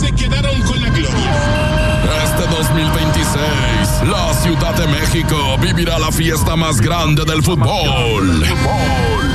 se quedaron con la gloria. Este 2026, la Ciudad de México vivirá la fiesta más grande del fútbol.